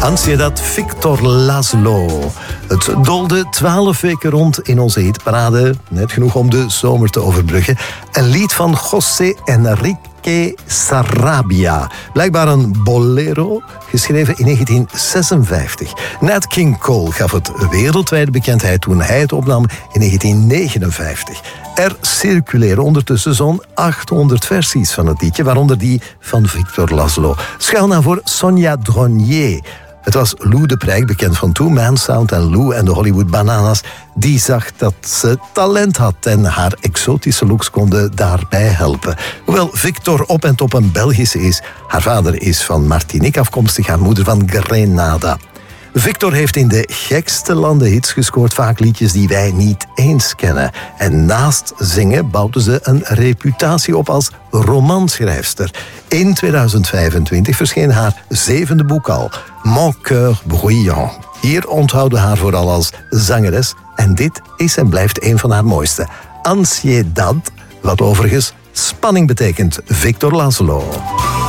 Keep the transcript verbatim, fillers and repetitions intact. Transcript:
Ansiedad, Victor Laszlo. Het doolde twaalf weken rond in onze hitparade. Net genoeg om de zomer te overbruggen. Een lied van José Enrique Sarabia. Blijkbaar een bolero, geschreven in negentien zesenvijftig. Nat King Cole gaf het wereldwijde bekendheid toen hij het opnam in negentien negenenvijftig. Er circuleren ondertussen zo'n achthonderd versies van het liedje, waaronder die van Victor Laszlo. Schuilnaam voor Sonia Dronier. Het was Lou de Prijk, bekend van Two Man Sound en Lou en de Hollywood Bananas, die zag dat ze talent had en haar exotische looks konden daarbij helpen. Hoewel Victor op en top een Belgische is, haar vader is van Martinique afkomstig, haar moeder van Grenada. Victor heeft in de gekste landen hits gescoord, vaak liedjes die wij niet eens kennen. En naast zingen bouwde ze een reputatie op als romanschrijfster. In tweeduizend vijfentwintig verscheen haar zevende boek al, Mon Cœur Bruyant. Hier onthouden we haar vooral als zangeres en dit is en blijft een van haar mooiste. Ansiedad, wat overigens spanning betekent. Victor Laszlo.